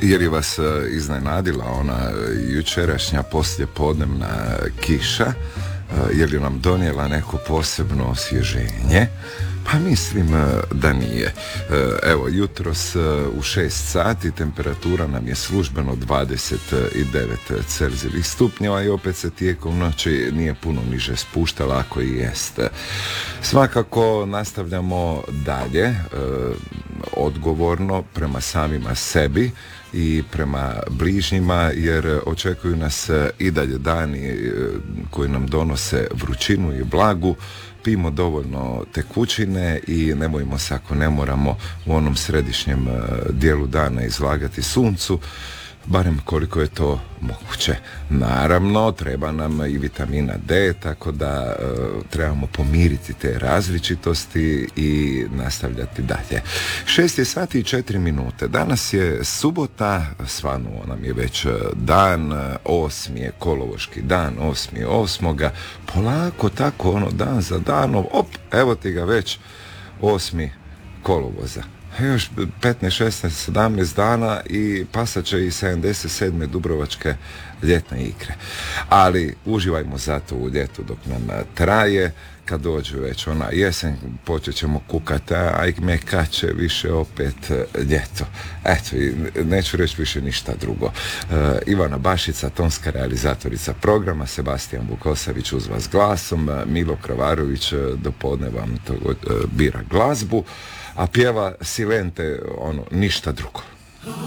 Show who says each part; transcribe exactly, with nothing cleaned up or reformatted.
Speaker 1: jer je vas iznenadila ona jučerašnja poslijepodnevna kiša, je li nam donijela neko posebno osvježenje? Pa mislim da nije. Evo, jutros u šest sati temperatura nam je službeno dvadeset devet celzijevih stupnjeva i opet se tijekom noći nije puno niže spuštala, ako i jest. Svakako nastavljamo dalje, odgovorno prema samima sebi i prema bližnjima, jer očekuju nas i dalje dani koji nam donose vrućinu i vlagu. Pijmo dovoljno tekućine i nemojmo se, ako ne moramo, u onom središnjem dijelu dana izlagati suncu, barem koliko je to moguće. Naravno, treba nam i vitamina D, tako da e, trebamo pomiriti te različitosti i nastavljati dalje. Šest je sati i četiri minute. Danas je subota, svanuo nam je već dan, osmi je kolovoški dan, osmi osmoga. Polako tako, ono, dan za danom, op, evo ti ga već osmi kolovoza. Još petnaest, šesnaest, sedamnaest dana i pasat će i sedamdeset sedme Dubrovačke ljetne igre. Ali uživajmo zato u ljetu dok nam traje. Kad dođe već ona jesen, počet ćemo kukati, aj me kad će više opet ljeto. Eto, i neću reći više ništa drugo. E, Ivana Bašica, tonska realizatorica programa, Sebastijan Vukosavić uz vas glasom, Milo Kravarović dopodne vam to, e, bira glazbu, a pjeva Silente, ono, ništa drugo.